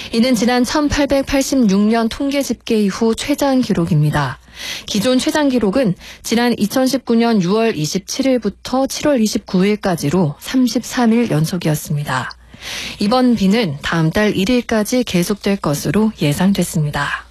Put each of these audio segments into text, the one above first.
이는 지난 1886년 통계 집계 이후 최장 기록입니다. 기존 최장 기록은 지난 2019년 6월 27일부터 7월 29일까지로 33일 연속이었습니다. 이번 비는 다음 달 1일까지 계속될 것으로 예상됐습니다.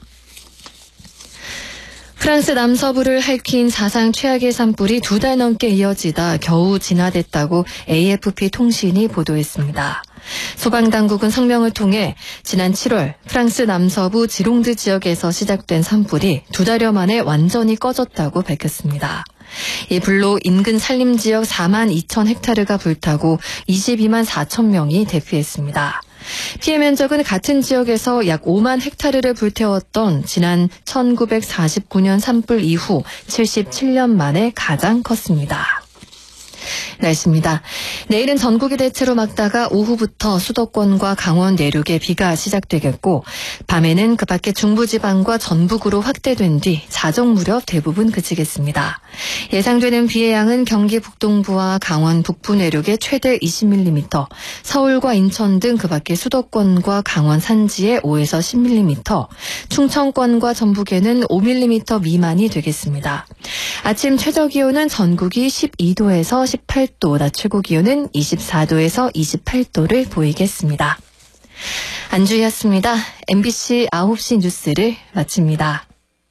프랑스 남서부를 핥힌 사상 최악의 산불이 2달 넘게 이어지다 겨우 진화됐다고 AFP 통신이 보도했습니다. 소방당국은 성명을 통해 지난 7월 프랑스 남서부 지롱드 지역에서 시작된 산불이 2달여 만에 완전히 꺼졌다고 밝혔습니다. 이 불로 인근 산림지역 4만 2천 헥타르가 불타고 22만 4천 명이 대피했습니다. 피해 면적은 같은 지역에서 약 5만 헥타르를 불태웠던 지난 1949년 산불 이후 77년 만에 가장 컸습니다. 날씨입니다. 내일은 전국이 대체로 맑다가 오후부터 수도권과 강원 내륙에 비가 시작되겠고 밤에는 그 밖에 중부지방과 전북으로 확대된 뒤 자정 무렵 대부분 그치겠습니다. 예상되는 비의 양은 경기 북동부와 강원 북부 내륙에 최대 20mm, 서울과 인천 등 그 밖에 수도권과 강원 산지에 5에서 10mm, 충청권과 전북에는 5mm 미만이 되겠습니다. 아침 최저기온은 전국이 12도에서 18도, 낮 최고기온은 24도에서 28도를 보이겠습니다. 안주희였습니다. MBC 9시 뉴스를 마칩니다.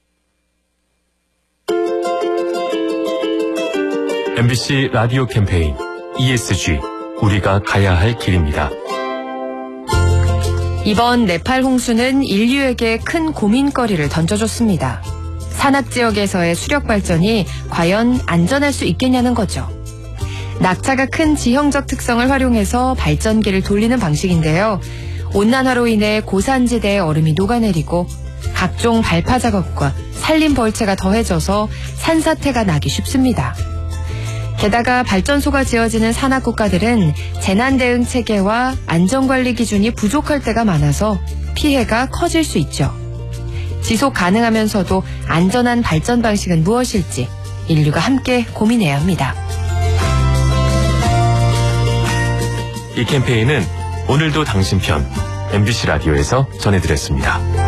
MBC 라디오 캠페인 ESG, 우리가 가야 할 길입니다. 이번 네팔 홍수는 인류에게 큰 고민거리를 던져줬습니다. 산악지역에서의 수력 발전이 과연 안전할 수 있겠냐는 거죠. 낙차가 큰 지형적 특성을 활용해서 발전기를 돌리는 방식인데요. 온난화로 인해 고산지대의 얼음이 녹아내리고 각종 발파 작업과 산림 벌채가 더해져서 산사태가 나기 쉽습니다. 게다가 발전소가 지어지는 산악 국가들은 재난 대응 체계와 안전관리 기준이 부족할 때가 많아서 피해가 커질 수 있죠. 지속 가능하면서도 안전한 발전 방식은 무엇일지 인류가 함께 고민해야 합니다. 이 캠페인은 오늘도 당신 편 MBC 라디오에서 전해드렸습니다.